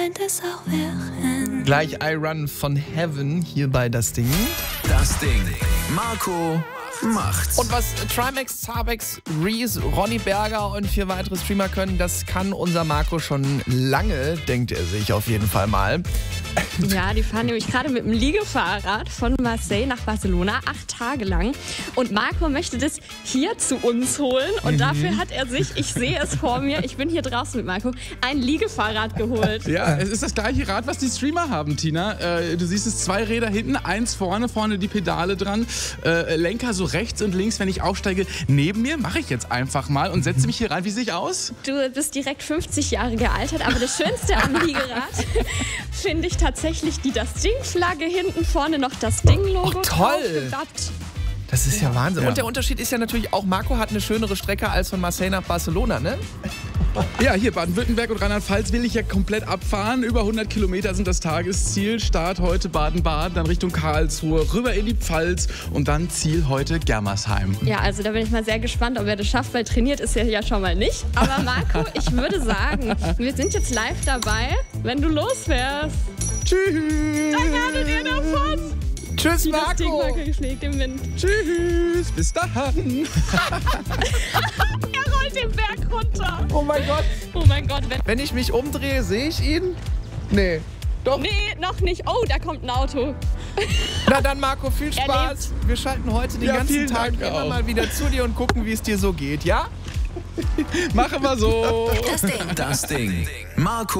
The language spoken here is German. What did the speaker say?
könnte es auch werden. Gleich I Run von Heaven hier bei Das Ding. Das Ding. Marco macht's. Und was Trimax, Zabex, Reese, Ronny Berger und 4 weitere Streamer können, das kann unser Marco schon lange, denkt er sich auf jeden Fall mal. Ja, die fahren nämlich gerade mit dem Liegefahrrad von Marseille nach Barcelona 8 Tage lang. Und Marco möchte das hier zu uns holen. Und dafür hat er sich, ich sehe es vor mir, ich bin hier draußen mit Marco, ein Liegefahrrad geholt. Ja, es ist das gleiche Rad, was die Streamer haben, Tina. Du siehst es, 2 Räder hinten, 1 vorne die Pedale dran. Lenker so rechts und links, wenn ich aufsteige. Neben mir mache ich jetzt einfach mal und setze mich hier rein. Wie sehe ich aus? Du bist direkt 50 Jahre gealtert, aber das Schönste am Liegerad finde ich tatsächlich die Das Ding-Flagge, hinten vorne noch das Ding-Logo. Oh, toll! Draufgebappt. Das ist ja Wahnsinn. Ja. Und der Unterschied ist ja natürlich auch, Marco hat eine schönere Strecke als von Marseille nach Barcelona, ne? Ja, hier Baden-Württemberg und Rheinland-Pfalz will ich ja komplett abfahren. Über 100 Kilometer sind das Tagesziel. Start heute Baden-Baden, dann Richtung Karlsruhe, rüber in die Pfalz und dann Ziel heute Germersheim. Ja, also da bin ich mal sehr gespannt, ob er das schafft, weil trainiert ist er ja schon mal nicht. Aber Marco, ich würde sagen, wir sind jetzt live dabei, wenn du losfährst. Tschüss! Dann wartet ihr davon. Tschüss, Die Das Ding Marco! Marke schlägt im Wind. Tschüss! Bis dann! Er rollt den Berg runter. Oh mein Gott! Oh mein Gott, Wenn ich mich umdrehe, sehe ich ihn? Nee. Doch. Nee, noch nicht. Oh, da kommt ein Auto. Na dann, Marco, viel Er Spaß. Wir schalten heute den Ja, ganzen vielen Tag Dank immer auch. mal wieder zu dir und gucken, wie es dir so geht, ja? Machen wir so! Das Ding. Das Ding. Marco